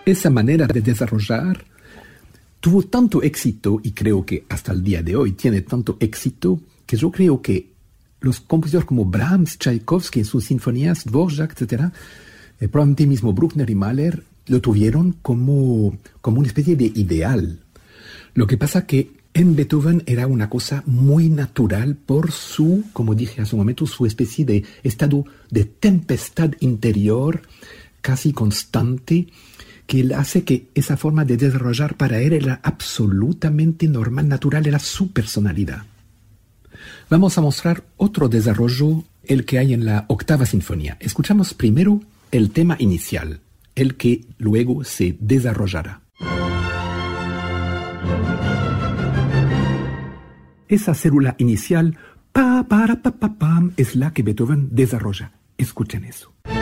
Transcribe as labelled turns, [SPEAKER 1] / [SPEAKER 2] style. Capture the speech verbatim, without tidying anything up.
[SPEAKER 1] Esa manera de desarrollar tuvo tanto éxito, y creo que hasta el día de hoy tiene tanto éxito, que yo creo que los compositores como Brahms, Tchaikovsky en sus sinfonías, Dvorak, etcétera, eh, probablemente mismo Bruckner y Mahler, lo tuvieron como, como una especie de ideal. Lo que pasa que en Beethoven era una cosa muy natural por su, como dije hace un momento, su especie de estado de tempestad interior casi constante, que él hace que esa forma de desarrollar para él era absolutamente normal, natural, era su personalidad. Vamos a mostrar otro desarrollo, el que hay en la octava sinfonía. Escuchamos primero el tema inicial, el que luego se desarrollará. Esa célula inicial, pa, para, pa, pa, pam, es la que Beethoven desarrolla. Escuchen eso.